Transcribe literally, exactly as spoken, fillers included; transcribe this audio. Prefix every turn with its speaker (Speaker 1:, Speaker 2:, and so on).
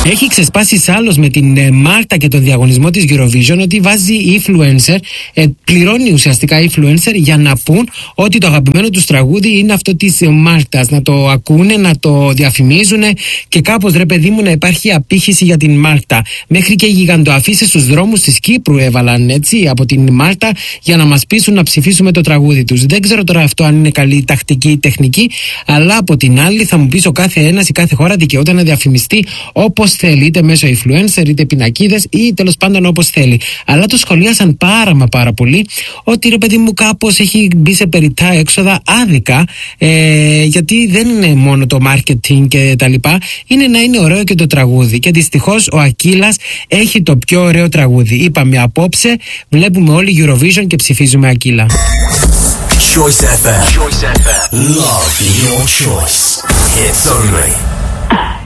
Speaker 1: Έχει ξεσπάσει σάλος με την ε, Μάλτα και το διαγωνισμό της Eurovision ότι βάζει influencer, ε, πληρώνει ουσιαστικά influencer για να πούν ότι το αγαπημένο τους τραγούδι είναι αυτό της ε, Μάλτας. Να το ακούνε, να το διαφημίζουν και κάπως ρε παιδί μου να υπάρχει απήχηση για την Μάλτα. Μέχρι και γιγαντοαφήσεις στους δρόμους της Κύπρου έβαλαν έτσι από την Μάλτα για να μας πείσουν να ψηφίσουμε το τραγούδι τους. Δεν ξέρω τώρα αυτό αν είναι καλή τακτική ή τεχνική, αλλά από την άλλη θα μου πεις ο κάθε ένας, η κάθε χώρα δικαιούται να διαφημιστεί όπως θέλει, είτε μέσω influencer, είτε πινακίδες ή τέλος πάντων όπως θέλει. Αλλά το σχολίασαν πάρα μα πάρα πολύ ότι ρε παιδί μου κάπως έχει μπει σε περιττά έξοδα άδικα, ε, γιατί δεν είναι μόνο το marketing και τα λοιπά, είναι να είναι ωραίο και το τραγούδι. Και δυστυχώς ο Ακύλας έχει το πιο ωραίο τραγούδι. Είπαμε απόψε, βλέπουμε όλοι Eurovision και ψηφίζουμε Ακύλα.
Speaker 2: Choice εφ εμ. Choice εφ εμ. Love your choice. Hits only.